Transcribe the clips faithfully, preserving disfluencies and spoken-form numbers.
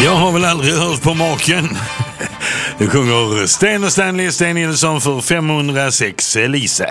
Jag har väl aldrig hört på maken. Det sjunger Sten och Stanley Sten Nilsson för femhundrasex Elise.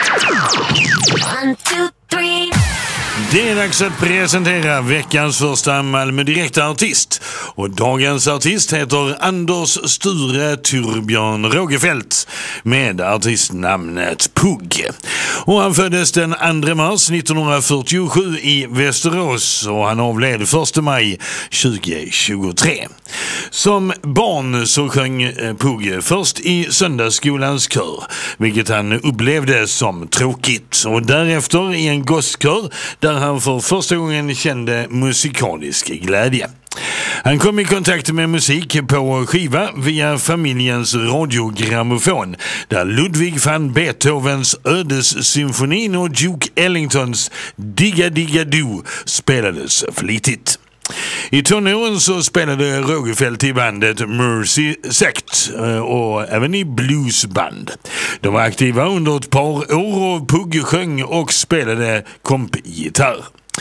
One, two, three. Det är dags att presentera veckans första Malmö direkta artist. Och dagens artist heter Anders Sture Turbjörn Rågefelt med artistnamnet Pugg. Och han föddes den andra mars nittonhundrafyrtiosju i Västerås och han avled första maj tjugohundratjugotre. Som barn så sjöng Pugg först i söndagsskolans kör, vilket han upplevde som tråkigt. Och därefter i en gosskör där han för första gången kände musikalisk glädje. Han kom i kontakt med musik på skiva via familjens radiogrammofon där Ludwig van Beethovens Ödessymfonin och Duke Ellingtons Digga Digga Do spelades flitigt. I tonåren så spelade Rågefelt i bandet Mercy Sect och även i bluesband. De var aktiva under ett par år och Pugg sjöng och spelade kompgitarr.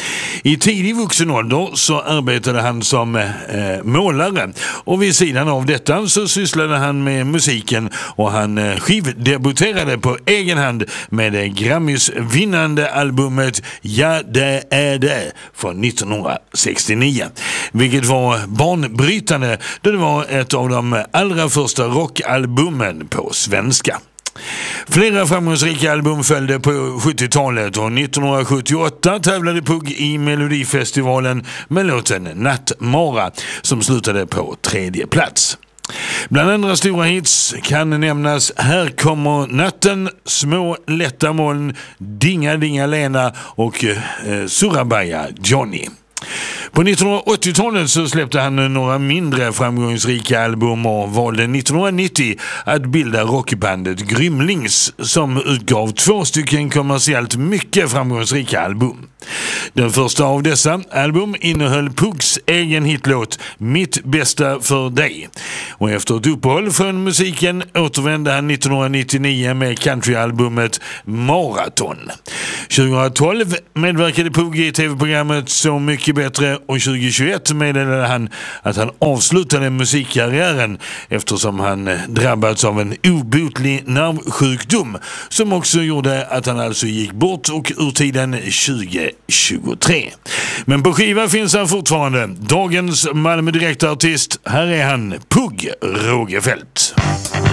I tidig vuxen ålder så arbetade han som eh, målare och vid sidan av detta så sysslade han med musiken och han eh, skivdebuterade på egen hand med det Grammys vinnande albumet Ja det är det från nittonhundrasextionio, vilket var banbrytande då det var ett av de allra första rockalbumen på svenska. Flera framgångsrika album följde på sjuttiotalet och nittonhundrasjuttioåtta tävlade Pugg i Melodifestivalen med låten Nattmara som slutade på tredje plats. Bland andra stora hits kan nämnas Här kommer natten, Små lätta moln, Dinga Dinga Lena och eh, Surabaya Johnny. På nittonhundraåttiotalet så släppte han några mindre framgångsrika album och valde nittonhundranittio att bilda rockbandet Grymlings som utgav två stycken kommersiellt mycket framgångsrika album. Den första av dessa album innehöll Puggs egen hitlåt Mitt bästa för dig. Och efter ett uppehåll från musiken återvände han nittonhundranittionio med countryalbumet Maraton. tjugohundratolv medverkade Pugg i tv-programmet Så mycket bättre och tjugohundratjugoett meddelade han att han avslutade musikkarriären eftersom han drabbats av en obotlig nervsjukdom som också gjorde att han alltså gick bort och ur tiden tjugohundratjugotre. Men på skiva finns han fortfarande. Dagens Malmö direktartist, här är han, Pugg Rågefelt.